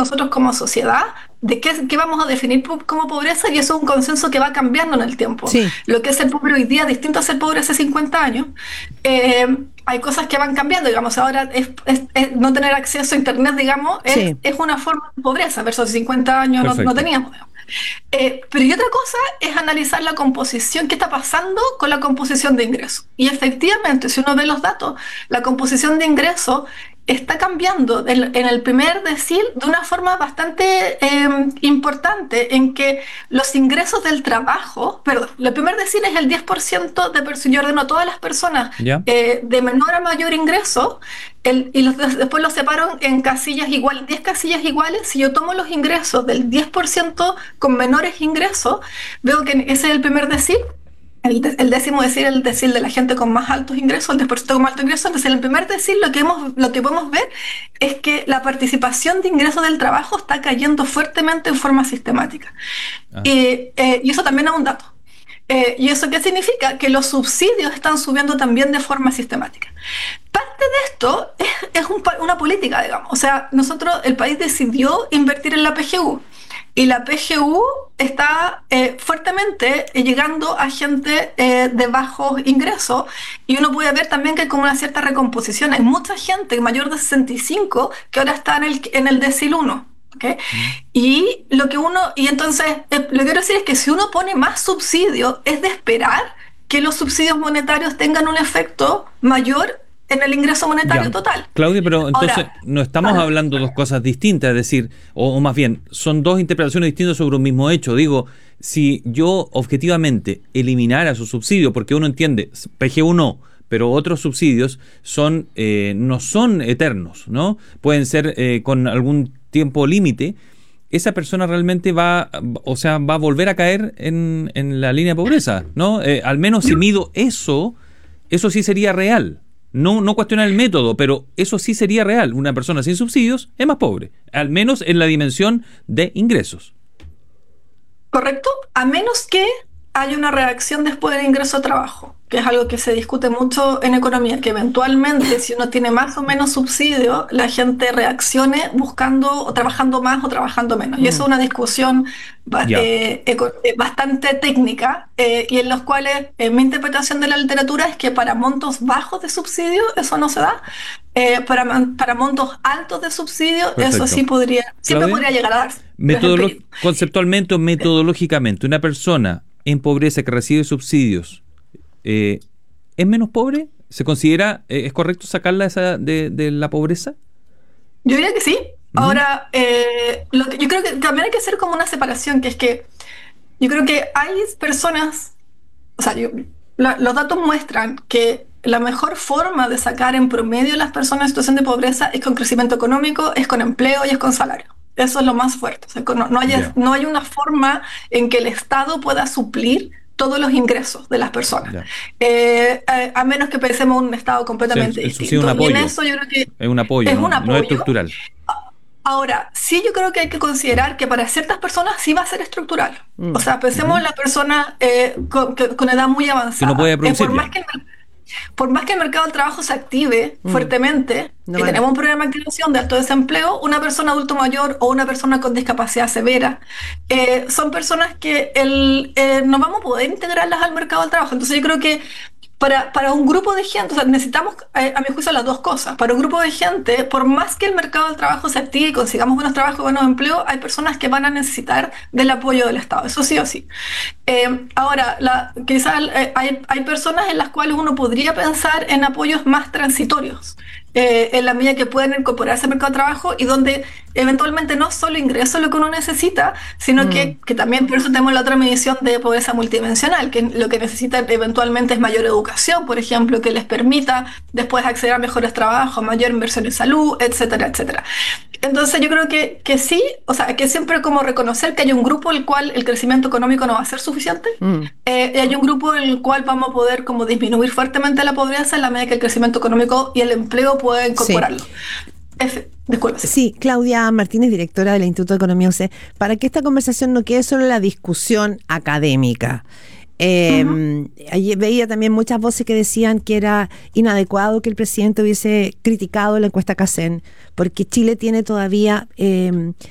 nosotros como sociedad de qué vamos a definir como pobreza, y eso es un consenso que va cambiando en el tiempo. Sí. Lo que es ser pobre hoy día es distinto a ser pobre hace 50 años. Hay cosas que van cambiando, digamos, ahora no tener acceso a internet, digamos, Sí. es una forma de pobreza, versus hace 50 años no Perfecto. teníamos. Pero y otra cosa es analizar la composición, qué está pasando con la composición de ingresos. Y efectivamente, si uno ve los datos, la composición de ingresos está cambiando en el primer decil de una forma bastante importante, en que los ingresos del trabajo, perdón, el primer decil es el 10% de personas, yo ordeno todas las personas ¿Ya? de menor a mayor ingreso, después los separo en casillas iguales, 10 casillas iguales. Si yo tomo los ingresos del 10% con menores ingresos, veo que ese es el primer decil. El décimo decil es el decil de la gente con más altos ingresos, el 10% con más altos ingresos. Entonces, en el primer decil lo que podemos ver es que la participación de ingresos del trabajo está cayendo fuertemente en forma sistemática. Ah, Y eso también es un dato. ¿Y eso qué significa? Que los subsidios están subiendo también de forma sistemática. Parte de esto es una política, digamos. O sea, el país decidió invertir en la PGU. Y la PGU está fuertemente llegando a gente de bajos ingresos, y uno puede ver también que hay como una cierta recomposición. Hay mucha gente mayor de 65 que ahora está en el decil 1. ¿Okay? Y entonces lo que quiero decir es que si uno pone más subsidios, es de esperar que los subsidios monetarios tengan un efecto mayor en el ingreso monetario ya. total. Claudia, pero entonces Ahora, no estamos hablando dos cosas distintas, es decir, o más bien, son dos interpretaciones distintas sobre un mismo hecho. Digo, si yo objetivamente eliminara su subsidio, porque uno entiende, PGU no, pero otros subsidios no son eternos, ¿no? Pueden ser con algún tiempo límite. Esa persona realmente va a volver a caer en la línea de pobreza, ¿no? Al menos si mido eso sí sería real. No cuestionar el método, pero eso sí sería real. Una persona sin subsidios es más pobre, al menos en la dimensión de ingresos. ¿correcto? A menos que haya una reacción después del ingreso a trabajo, que es algo que se discute mucho en economía, que eventualmente, si uno tiene más o menos subsidio, la gente reaccione buscando o trabajando más o trabajando menos. Y eso es una discusión Ya. bastante técnica, y en los cuales mi interpretación de la literatura es que para montos bajos de subsidio eso no se da. Para montos altos de subsidio, eso sí Perfecto. siempre Claudia, podría llegar a darse. Pero es empírico. conceptualmente o metodológicamente, una persona en pobreza que recibe subsidios, ¿es menos pobre? ¿Se considera, es correcto sacarla de la pobreza? Yo diría que sí. Ujú. Ahora, yo creo que también hay que hacer como una separación, que es que yo creo que hay personas, o sea, los datos muestran que la mejor forma de sacar en promedio a las personas en situación de pobreza es con crecimiento económico, es con empleo y es con salario. Eso es lo más fuerte. O sea, Ya, no hay una forma en que el Estado pueda suplir todos los ingresos de las personas, ya. a menos que pensemos en un Estado O sea, completamente el subsidio es un distinto. Y en apoyo, eso yo creo que es un apoyo, es ¿no? un No es apoyo. estructural. Ahora, sí, yo creo que hay que considerar que para ciertas personas sí va a ser estructural. O sea, pensemos Ujú. en las personas con edad muy Que no avanzada. puede producir ya. Por más que el mercado del trabajo se active fuertemente, No y van a- tenemos un problema de activación de alto desempleo, una persona adulto mayor o una persona con discapacidad severa, son personas que no vamos a poder integrarlas al mercado del trabajo. Entonces yo creo que para un grupo de gente, o sea, necesitamos, a mi juicio, las dos cosas. Para un grupo de gente, por más que el mercado del trabajo se active y consigamos buenos trabajos y buenos empleos, hay personas que van a necesitar del apoyo del Estado, eso sí o sí. Ahora, quizás hay personas en las cuales uno podría pensar en apoyos más transitorios, en la medida que pueden incorporarse al mercado de trabajo, y donde eventualmente no solo ingreso es lo que uno necesita, sino que también por eso tenemos la otra medición de pobreza multidimensional, que lo que necesitan eventualmente es mayor educación, por ejemplo, que les permita después acceder a mejores trabajos, mayor inversión en salud, etcétera, etcétera. Entonces yo creo que sí, o sea, que siempre como reconocer que hay un grupo en el cual el crecimiento económico no va a ser suficiente, y hay un grupo en el cual vamos a poder como disminuir fuertemente la pobreza en la medida que el crecimiento económico y el empleo pueden Sí. incorporarlo. Disculpe. Sí, Claudia Martínez, directora del Instituto de Economía UC, para que esta conversación no quede solo la discusión académica. Ayer veía también muchas voces que decían que era inadecuado que el presidente hubiese criticado la encuesta CACEN, porque Chile tiene todavía